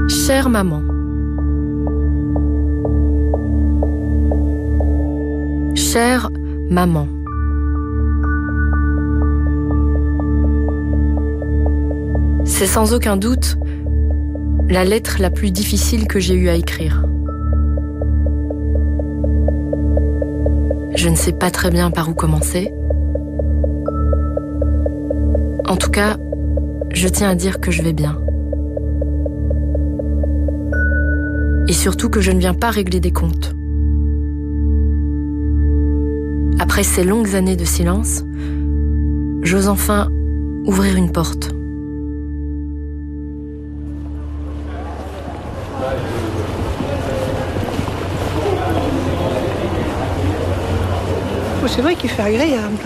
Chère maman. Chère maman. C'est sans aucun doute la lettre la plus difficile que j'ai eu à écrire. Je ne sais pas très bien par où commencer. En tout cas, je tiens à dire que je vais bien. Et surtout que je ne viens pas régler des comptes. Après ces longues années de silence, j'ose enfin ouvrir une porte. C'est vrai qu'il fait agréable.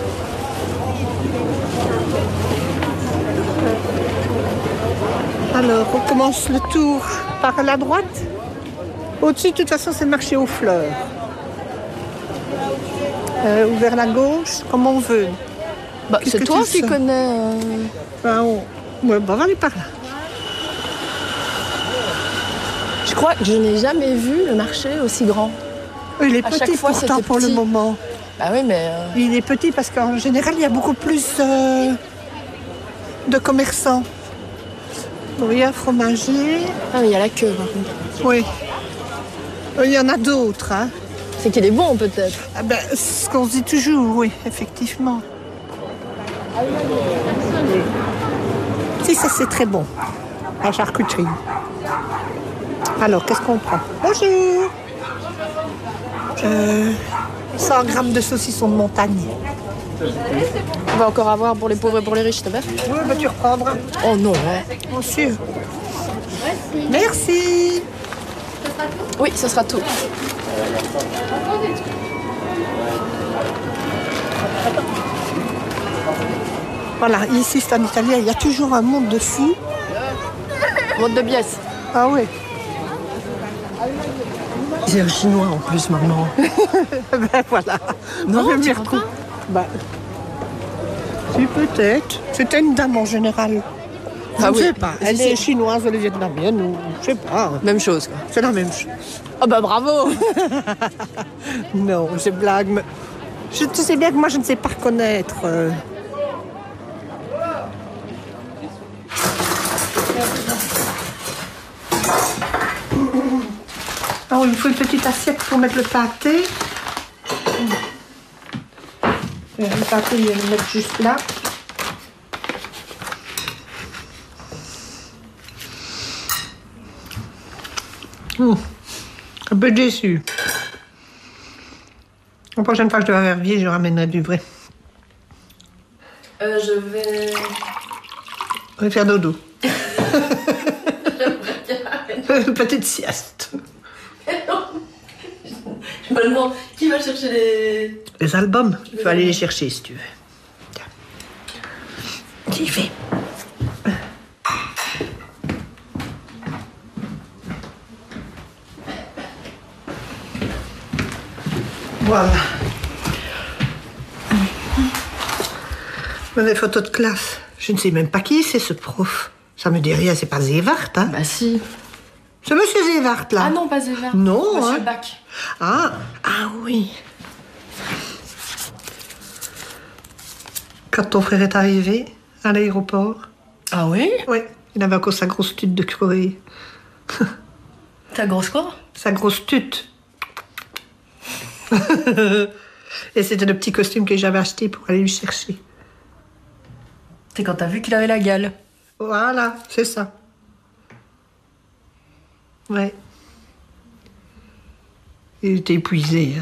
Alors, on commence le tour par la droite. Au-dessus, de toute façon, c'est le marché aux fleurs. Ou vers la gauche, comme on veut. Bah, c'est toi qui connais... Ouais, on va aller par là. Je crois que je n'ai jamais vu le marché aussi grand. Il est petit pourtant pour le moment. Bah oui, mais... Il est petit parce qu'en général, il y a beaucoup plus de commerçants. Bon, il y a un fromager. Ah, mais il y a la queue, par contre. Oui. Il y en a d'autres, hein. C'est qu'il est bon, peut-être. Ah ben, c'est ce qu'on se dit toujours, oui, effectivement. Si, ça, c'est très bon. La charcuterie. Alors, qu'est-ce qu'on prend? Bonjour. 100 grammes de saucisson de montagne. On va encore avoir pour les pauvres et pour les riches, t'as bien? Oui, bah tu reprendras. Oh non, hein. Bien sûr. Merci. Oui, ce sera tout. Voilà, ici c'est en italien, il y a toujours un monde de fou. Monde de biès. Ah oui. C'est un chinois en plus, maman. Ben voilà. Non, tu crois pas? Bah, si peut-être. C'était une dame en général. Je ne sais pas. Elle est chinoise, elle est vietnamienne ou je sais pas. Même chose, quoi. C'est la même chose. Oh bah bravo. Non, c'est blague. Mais tu sais bien que moi je ne sais pas reconnaître. Alors, il faut une petite assiette pour mettre le pâté. Le pâté, il va le mettre juste là. Un peu déçu. La prochaine fois que je dois faire Verviers, je ramènerai du vrai. Je vais... Je vais faire dodo. Une petite sieste. Je me demande qui va chercher les albums. Tu peux aller les chercher si tu veux. Tiens. J'y vais. Voilà. Les photos de classe. Je ne sais même pas qui c'est ce prof. Ça me dit rien, c'est pas Zévart, hein? Bah si. C'est Monsieur Zévart, là. Ah non, pas Zévart. Non, Monsieur hein. Bach. Ah oui. Quand ton frère est arrivé à l'aéroport. Ah oui? Oui, il avait encore sa grosse tute de Corée. Ta grosse quoi? Sa grosse tute. Et c'était le petit costume que j'avais acheté pour aller lui chercher. C'est quand t'as vu qu'il avait la gale. Voilà, c'est ça. Ouais. Il était épuisé,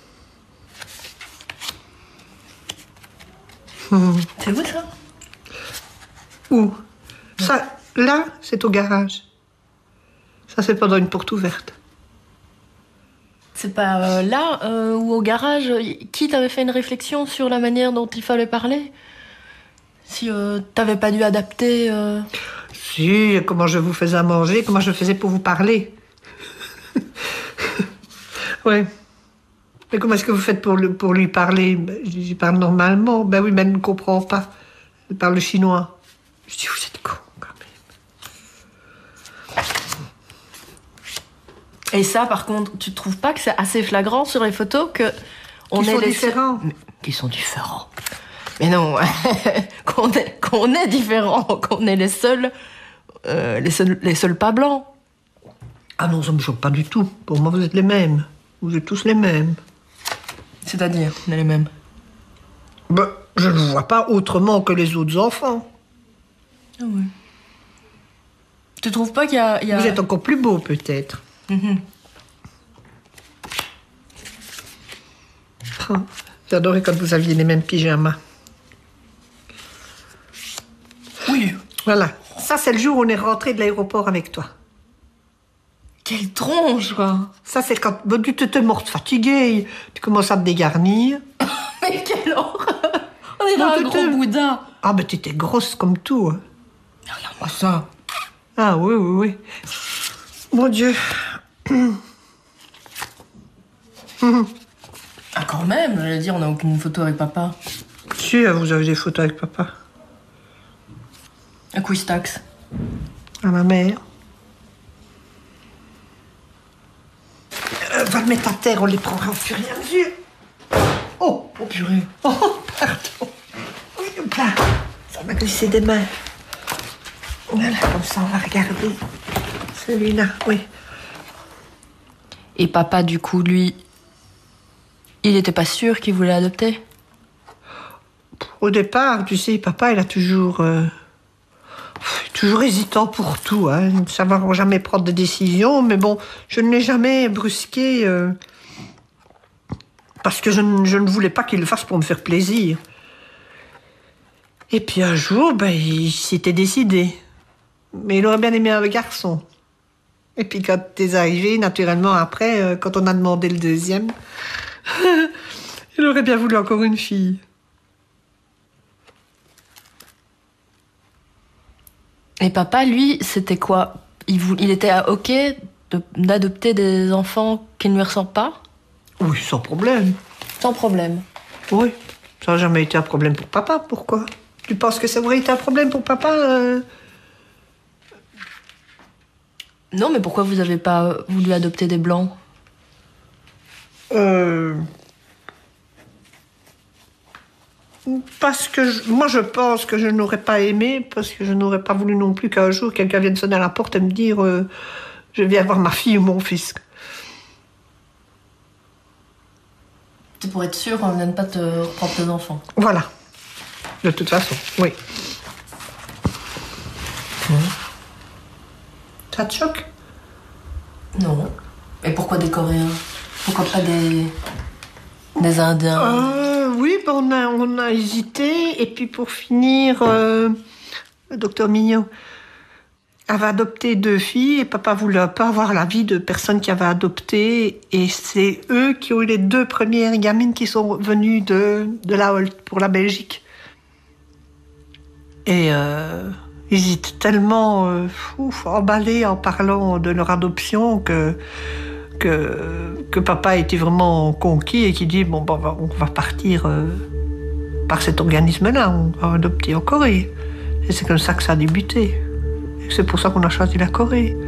hein. C'est où ça? Où? Ça, là, c'est au garage. Ça, c'est pendant une porte ouverte. C'est pas là ou au garage? Qui t'avait fait une réflexion sur la manière dont il fallait parler? Si t'avais pas dû adapter... Si, comment je vous faisais à manger, comment je faisais pour vous parler. Ouais. Mais comment est-ce que vous faites pour lui parler? Je parle normalement. Ben oui, mais elle ne comprend pas. Elle parle chinois. Je dis, vous êtes con, quand même. Et ça, par contre, tu trouves pas que c'est assez flagrant sur les photos que Qui sont différents. Qui sont différents. Mais non, qu'on est différents, qu'on est les seuls pas blancs. Ah non, ça me choque pas du tout. Pour moi, vous êtes les mêmes. Vous êtes tous les mêmes. C'est-à-dire, on est les mêmes. Ben, je ne vous vois pas autrement que les autres enfants. Ah oui. Tu trouves pas qu'il y a... Vous êtes encore plus beau, peut-être. Oh, j'adorais quand vous aviez les mêmes pyjamas. Oui. Voilà. Ça, c'est le jour où on est rentré de l'aéroport avec toi. Quelle tronche, quoi. Ça, c'est quand tu te morte fatiguée. Tu commences à te dégarnir. Mais quelle horreur. On est dans un gros Bouddha. Ah, ben t'étais grosse comme tout. Hein. Regarde-moi ça. Ah oui, oui, oui. Mon Dieu. Ah, quand même, j'allais dire, on n'a aucune photo avec papa. Si, vous avez des photos avec papa. À Quistax. À ma mère. Va le mettre à terre, on les prendra au fur et à mesure. Oh, oh purée. Oh, pardon. Oui, là, ça m'a glissé des mains. Voilà, comme ça, on va regarder. Celui-là, oui. Et papa, du coup, lui, il n'était pas sûr qu'il voulait adopter? Au départ, tu sais, papa, il a toujours hésitant pour tout, hein. Il ne savoir jamais prendre de décision, mais bon, je ne l'ai jamais brusqué parce que je ne voulais pas qu'il le fasse pour me faire plaisir. Et puis un jour, ben, il s'était décidé. Mais il aurait bien aimé un garçon. Et puis quand t'es arrivé, naturellement, après, quand on a demandé le deuxième, il aurait bien voulu encore une fille. Et papa, lui, c'était quoi? Il était OK d'adopter des enfants qui ne lui ressemblent pas? Oui, sans problème. Sans problème. Oui, ça n'a jamais été un problème pour papa. Pourquoi? Tu penses que ça aurait été un problème pour papa Non, mais pourquoi vous n'avez pas voulu adopter des blancs? Parce que moi, je pense que je n'aurais pas aimé, parce que je n'aurais pas voulu non plus qu'un jour quelqu'un vienne sonner à la porte et me dire je viens voir ma fille ou mon fils. C'est pour être sûr de ne pas te reprendre tes enfants. Voilà. De toute façon, oui. Ça te choque? Non. Et pourquoi des Coréens? Pourquoi pas des Indiens? Oui, ben on a hésité. Et puis pour finir, le docteur Mignot avait adopté 2 filles et papa voulait pas avoir l'avis de personnes qui avaient adopté. Et c'est eux qui ont eu les 2 premières gamines qui sont venues de la Holt pour la Belgique. Et ils étaient tellement emballés en parlant de leur adoption que papa était vraiment conquis et qui dit bon, on va partir par cet organisme-là, on va adopter en Corée. Et c'est comme ça que ça a débuté. Et c'est pour ça qu'on a choisi la Corée.